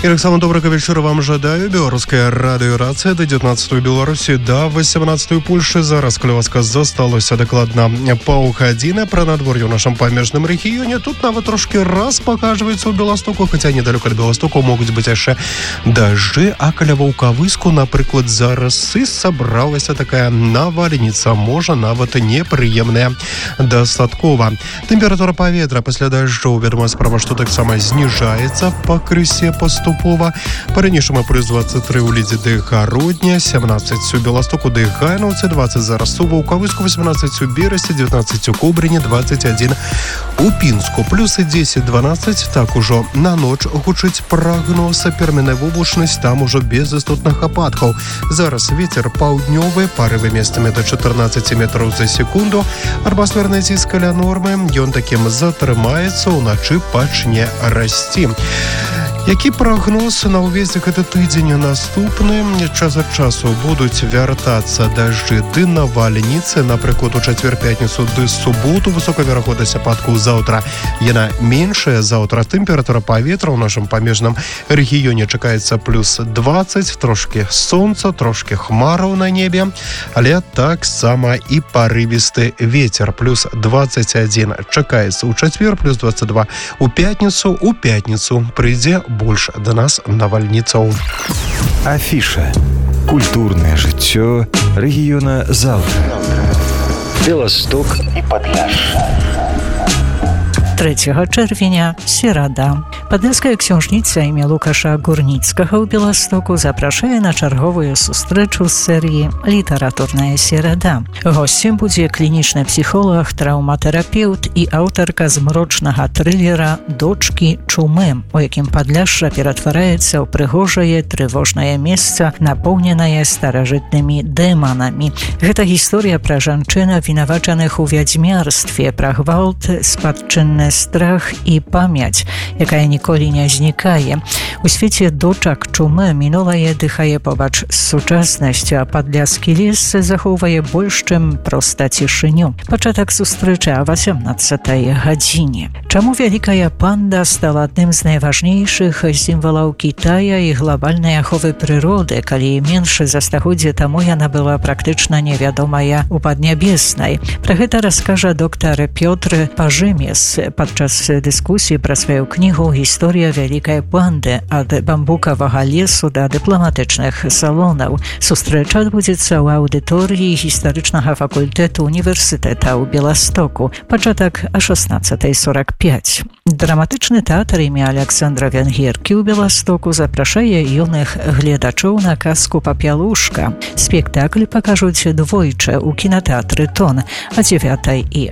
І таксама добрага вечора вам жадаю. Беларуская радыёрацыя да 19-й Беларусі да 18-й Польшы. Зараз клёваска засталося дакладна паўгадзіны. Пра надвор'е ў нашым памежным рэгіёне. Тут нават трошки раз пакажваецца ў Беластоку, хаця недалёка ад Беластоку могуць быць яшчэ дажджы, а каля Ваўкавыску, напрыклад, зараз і сабралася такая навальніца, можа нават непрыемная дастаткова. Тэмпература паветра пасля дажджоў, вядома справа, што таксама зніжаецца пакрысе паступова. Па-ранейшаму плюс 23 у Лідзі ды Гародня, 17 у Беластоку ды Гайнаўцы, 20 зараз у Ваўкавыску, 18 у Берасці, 19 у Кобрыні, 21 у Пінску. Плюсы 10-12, так ужо на ноч гучыць прагноз, перменная воблачнасць, там ужо без істотных ападкаў. Зараз вецер паўднёвы, парывы месцамі да 14 метраў за секунду. Атмасферны ціск каля нормы, ён такім затрымаецца, уначы пачне расці. Які прагноз на ўвесь гэты тыдзень наступны? Час ад часу будуць вяртацца дажджы ды навальніцы, напрыклад, у чацвер-пятніцу ды суботу. Высокая верагоднасць ападкаў заўтра яна меншая. Заўтра тэмпература паветра ў нашым памежным рэгіёне чакаецца плюс 20, трошки сонца, трошки хмараў на небе, але таксама і парывісты вецер. Плюс 21 чакаецца ў чацвер, плюс 22 у пятніцу. У пятніцу прыйдзе больш да нас навальніцаў. Афіша. Культурнае жыццё рэгіёна заўтра. Беласток і Падляшша. 3 чэрвеня, серада. Падляшская ксёжніца імя Лукаша Гурніцкага ў Беластоку запрашае на чарговую сустрэчу з серыі «Літаратурная серада». Госцем будзе клінічны псіхолог, траўматэрапеўт і аўтарка змрочнага трылера «Дочкі чумы», у якім Падляшша ператвараецца ў прыгожае трывожнае месца, напоўненае старажытнымі дэманамі. Гэта гісторыя пра жанчын абвінавачаных у вядзьмярстве, пра гвалт, спадчынны страх і памяць, якая ніколі не знікае. У свеце дочак чумы мінулае дыхае побач з сучаснасцю, а падляшскі лес захоўвае больш, чым проста цішыню. Пачатак сустрэчы о 18-й гадзіне. Чаму вялікая панда стала адным з найважнейшых сімвалаў Кітая і глобальнай аховы прыроды, калі менш за стагоддзе таму яна была практычна невядомая у Паднябеснай? Пра гэта раскажа доктар Пётр Пажымес падчас дыскусіі пра сваю кнігу «Гісторыя вялікай панды ад бамбукавага лесу да дыпламатычных салонаў». Сустрэча адбудзецца ў аўдыторыі гістарычнага факультэту універсітэта ў Беластоку. Пачатак о 16:45. Драматычны тэатр імя Александра Венгеркі ў Беластоку запрашае юных гледачоў на казку «Папялушка». Спектакль пакажуць двойчы ў кінатэатры «Тон» о 9 і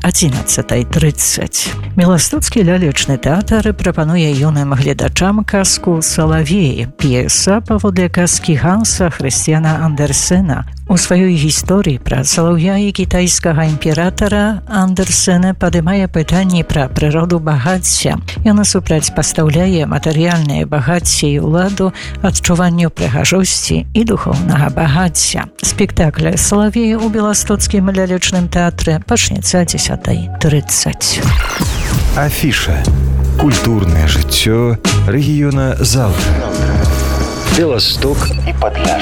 11:30. Беластоцкі лялечны тэатр прапануе юным гледачам казку «Салавей», п'еса паводле казкі Ганса Хрысціяна Андерсена. У сваёй гісторыі пра салаўя і кітайскага імператара Андерсен падымае пытанні пра прыроду багацця. Ён супрацьпастаўляе матэрыяльнае багацце і ўладу адчуванню прыгажосці і духоўнага багацця. Спектакль «Салавей» у беластоцкім лялечным тэатры пачнецца о 10:30. Афіша. Культурнае жыццё рэгіёна заўтра. Беласток і Падляшша.